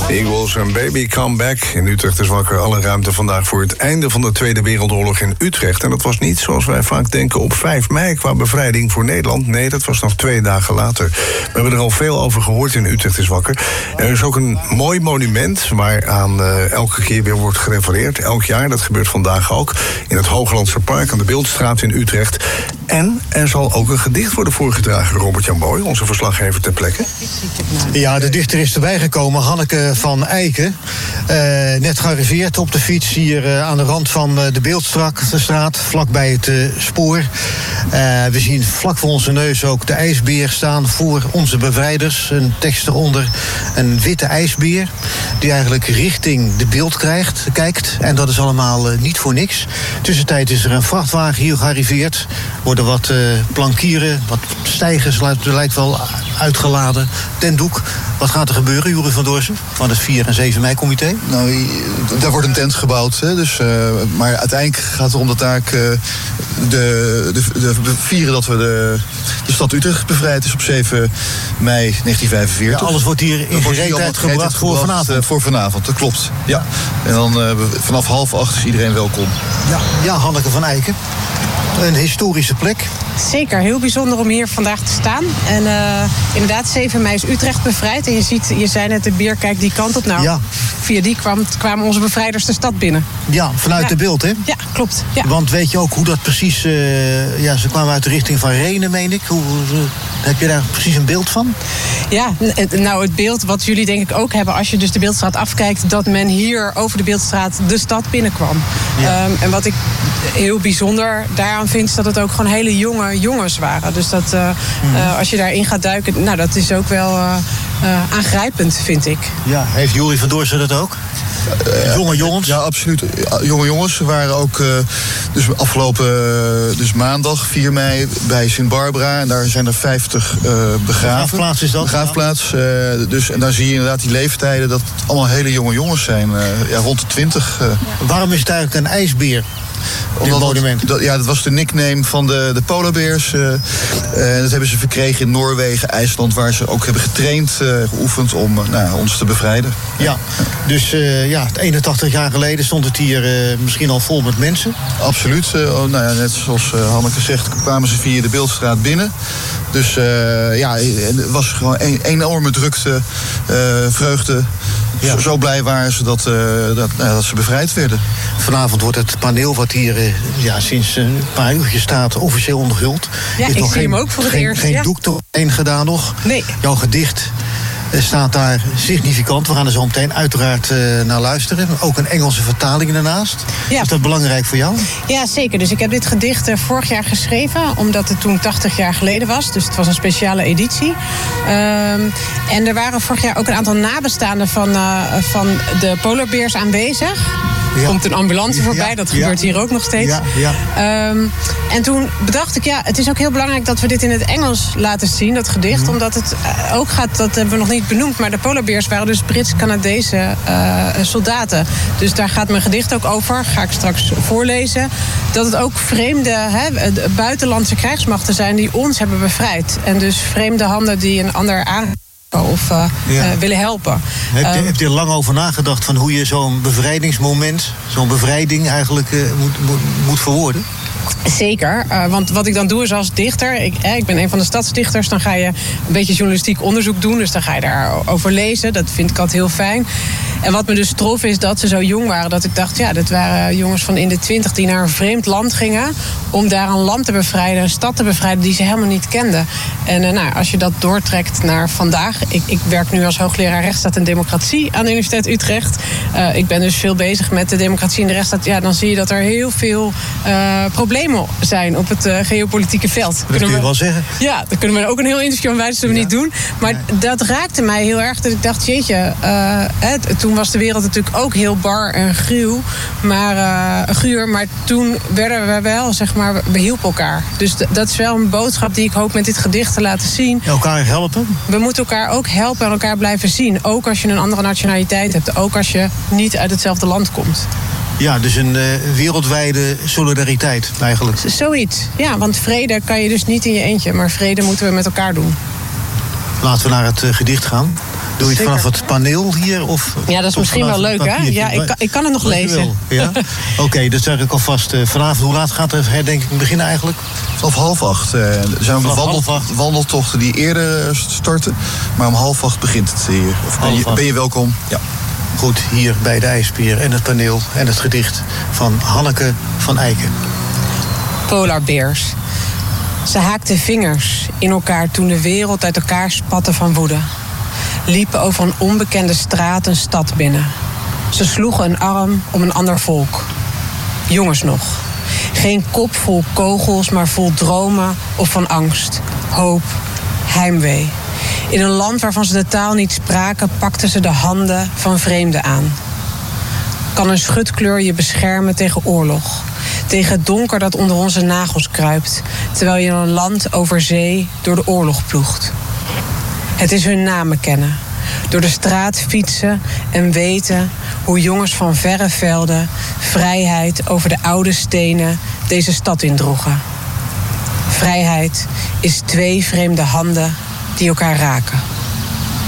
Eagles en Baby Come Back. In Utrecht is wakker. Alle ruimte vandaag voor het einde van de Tweede Wereldoorlog in Utrecht. En dat was niet zoals wij vaak denken op 5 mei qua bevrijding voor Nederland. Nee, dat was nog 2 dagen later. We hebben er al veel over gehoord in Utrecht is wakker. Er is ook een mooi monument waaraan elke keer weer wordt gerefereerd. Elk jaar, dat gebeurt vandaag ook. In het Hooglandse Park aan de Beeldstraat in Utrecht. En er zal ook een gedicht worden voorgedragen, Robert-Jan Boy, onze verslaggever ter plekke. Ja, de dichter is erbij gekomen, Hanneke van Eiken. Net gearriveerd op de fiets hier aan de rand van de Beeldstraat, vlakbij het spoor. We zien vlak voor onze neus ook de ijsbeer staan voor onze bevrijders. Een tekst eronder, een witte ijsbeer die eigenlijk richting de beeld kijkt. En dat is allemaal niet voor niks. Tussentijd is er een vrachtwagen hier gearriveerd. Worden wat plankieren, wat stijgers, lijkt wel uitgeladen. Ten doek. Wat gaat er gebeuren, Joeri van Doorzen, van het 4 en 7 mei-comité? Nou, daar wordt een tent gebouwd. Hè, dus, maar uiteindelijk gaat het om de taak vieren dat we de stad Utrecht bevrijd is op 7 mei 1945. Ja, alles wordt hier in gereedheid gebracht voor vanavond. Voor vanavond, dat klopt. Ja. En dan vanaf 7:30 is iedereen welkom. Ja, Hanneke van Eiken. Een historische plek. Zeker, heel bijzonder om hier vandaag te staan. En inderdaad, 7 mei is Utrecht bevrijd. En je zei net, de beer kijkt die kant op. Nou, ja. Via die kwamen onze bevrijders de stad binnen. Ja, vanuit de beeld, hè? Ja, klopt. Ja. Want weet je ook hoe dat precies... ze kwamen uit de richting van Renen, meen ik. Heb je daar precies een beeld van? Ja, het beeld wat jullie denk ik ook hebben... als je dus de Beeldstraat afkijkt... dat men hier over de Beeldstraat de stad binnenkwam. Ja. En wat ik heel bijzonder daaraan vind... is dat het ook gewoon hele jonge jongens waren. Dus dat als je daarin gaat duiken... nou, dat is ook wel aangrijpend, vind ik. Ja, heeft Joeri van Doorzen dat ook? Jonge jongens? Ja, absoluut. Jonge jongens waren ook dus afgelopen maandag 4 mei bij Sint-Barbara. En daar zijn er 50 begraven. Begraafplaats is dat? Begraafplaats. En daar zie je inderdaad die leeftijden dat het allemaal hele jonge jongens zijn. Rond de 20. Waarom is het eigenlijk een ijsbeer? Dat was de nickname van de polarbears. Dat hebben ze verkregen in Noorwegen, IJsland... waar ze ook hebben getraind, geoefend om ons te bevrijden. Ja, dus 81 jaar geleden stond het hier misschien al vol met mensen? Absoluut. Net zoals Hanneke zegt, kwamen ze via de Beeldstraat binnen. Dus het was gewoon een enorme drukte, vreugde. Ja. Zo blij waren ze dat ze bevrijd werden. Vanavond wordt het paneel wat hier sinds een paar uurtjes staat officieel onderhuld. Ja, ik zie hem ook voor het eerst. Geen doek erheen gedaan nog. Nee. Jouw gedicht staat daar significant. We gaan er zo meteen uiteraard naar luisteren. Ook een Engelse vertaling daarnaast. Ja. Is dat belangrijk voor jou? Ja, zeker. Dus ik heb dit gedicht vorig jaar geschreven... omdat het toen 80 jaar geleden was. Dus het was een speciale editie. En er waren vorig jaar ook een aantal nabestaanden van de polarbears aanwezig. Er komt een ambulance voorbij, dat gebeurt hier ook nog steeds. En toen bedacht ik, het is ook heel belangrijk dat we dit in het Engels laten zien, dat gedicht. Omdat het ook gaat, dat hebben we nog niet benoemd... maar de polarbears waren dus Brits-Canadese soldaten. Dus daar gaat mijn gedicht ook over, ga ik straks voorlezen. Dat het ook vreemde, buitenlandse krijgsmachten zijn die ons hebben bevrijd. En dus vreemde handen die een ander willen helpen. Heb je er lang over nagedacht van hoe je zo'n bevrijdingsmoment, zo'n bevrijding eigenlijk moet verwoorden? Zeker, want wat ik dan doe is als dichter... Ik ben een van de stadsdichters, dan ga je een beetje journalistiek onderzoek doen... dus dan ga je daarover lezen, dat vind ik altijd heel fijn. En wat me dus trof is dat ze zo jong waren... dat ik dacht, dat waren jongens van in de 20 die naar een vreemd land gingen... om daar een land te bevrijden, een stad te bevrijden... die ze helemaal niet kenden. En als je dat doortrekt naar vandaag... Ik werk nu als hoogleraar rechtsstaat en democratie aan de Universiteit Utrecht. Ik ben dus veel bezig met de democratie en de rechtsstaat. Ja, dan zie je dat er heel veel problemen zijn op het geopolitieke veld. Dat kun je wel zeggen. Ja, daar kunnen we ook een heel interview aan wijden, dat zullen we niet doen. Maar dat raakte mij heel erg, dat ik dacht, jeetje... toen was de wereld natuurlijk ook heel bar en guur. Maar toen werden we wel, we hielpen elkaar. Dus dat is wel een boodschap die ik hoop met dit gedicht te laten zien. Elkaar helpen? We moeten elkaar ook helpen en elkaar blijven zien. Ook als je een andere nationaliteit hebt. Ook als je niet uit hetzelfde land komt. Ja, dus een wereldwijde solidariteit eigenlijk. Zoiets, ja, want vrede kan je dus niet in je eentje. Maar vrede moeten we met elkaar doen. Laten we naar het gedicht gaan. Doe je het Zeker. vanaf het paneel hier? Of Ja, dat is toch misschien wel vanaf leuk, het hè? papiertje? Ja, ik kan het nog lezen. Ja? Oké, dat zeg ik alvast. Vanavond, hoe laat gaat de herdenking beginnen eigenlijk? Vanaf 7:30. Er zijn ook nog Vanaf 7:30. wandeltochten die eerder starten. Maar om 7:30 begint het hier. Ben je welkom? Ja. Goed, hier bij de IJsbeer en het paneel en het gedicht van Hanneke van Eiken. Polarbeers. Ze haakten vingers in elkaar toen de wereld uit elkaar spatte van woede. Liepen over een onbekende straat een stad binnen. Ze sloegen een arm om een ander volk. Jongens nog. Geen kop vol kogels, maar vol dromen of van angst, hoop, heimwee. In een land waarvan ze de taal niet spraken, pakten ze de handen van vreemden aan. Kan een schutkleur je beschermen tegen oorlog? Tegen het donker dat onder onze nagels kruipt, terwijl je een land over zee door de oorlog ploegt. Het is hun namen kennen. Door de straat fietsen en weten hoe jongens van verre velden vrijheid over de oude stenen deze stad indroegen. Vrijheid is 2 vreemde handen die elkaar raken.